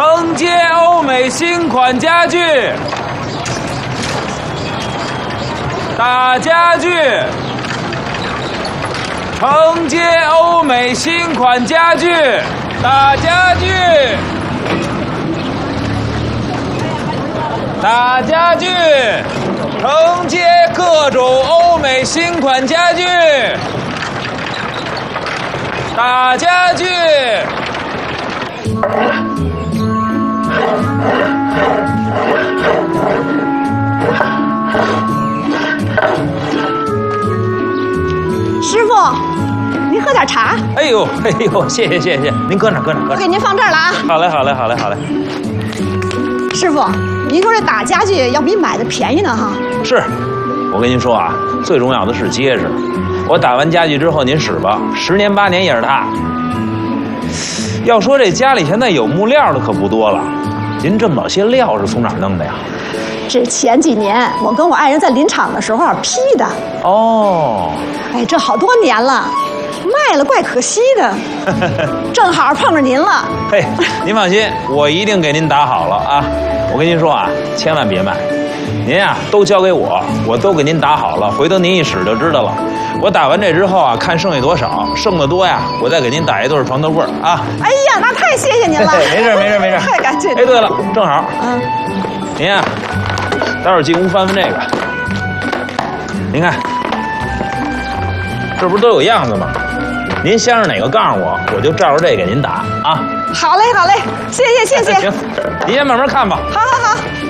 承接欧美新款家具，大家具，承接欧美新款家具，大家具，大家具，承接各种欧美新款家具，大家具。 师傅，您喝点茶。 哎呦，谢谢，您搁哪？ 我给您放这儿了啊。 好嘞。 师傅，您说这打家具要比买的便宜呢哈？ 是，我跟您说啊，最重要的是结实。我打完家具之后您使吧，10年8年也是它。要说这家里现在有木料的可不多了，您这么老些料是从哪儿弄的呀？ 这前几年我跟我爱人在林场的时候批的。 哦， 哎，这好多年了，卖了怪可惜的。正好碰着您了。 嘿，您放心，我一定给您打好了啊！我跟您说啊，千万别卖，您呀都交给我，我都给您打好了，回头您一使就知道了。我打完这之后啊，看剩下多少，剩的多呀，我再给您打一对床头柜啊。 哎呀，那太谢谢您了。 没事。 太感谢您。 哎，对了，正好，您呀，待会儿进屋翻翻这个，您看，这不是都有样子吗？您相上哪个告诉我，我就照着这给您打啊。 好嘞，谢谢。 行，您先慢慢看吧。 好。